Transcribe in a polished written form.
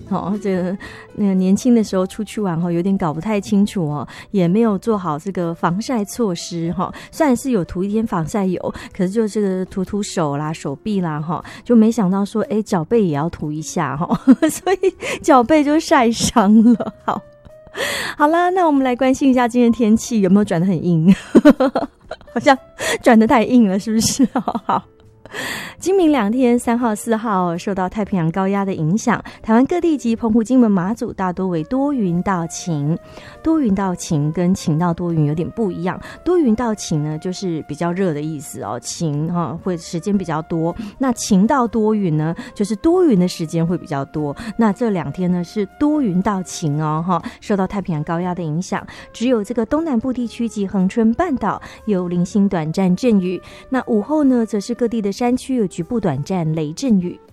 这个那个年轻的时候出去玩有点搞不太清楚也没有做好这个防晒措施虽然是有涂一点防晒油，可是就这个涂手啦、手臂啦就没想到说脚背也要涂一下所以脚背就晒伤了。好啦，那我们来关心一下今天天气有没有转得很硬好像转得太硬了，是不是？好，今明2天3号4号受到太平洋高压的影响，台湾各地及澎湖金门马祖大多为多云到晴。多云到晴跟晴到多云有点不一样，多云到晴呢就是比较热的意思晴会时间比较多，那晴到多云呢就是多云的时间会比较多。那这2天呢是多云到晴受到太平洋高压的影响，只有这个东南部地区及恒春半岛有零星短暂阵雨，那午后呢则是各地的山区有局部短暂雷阵雨。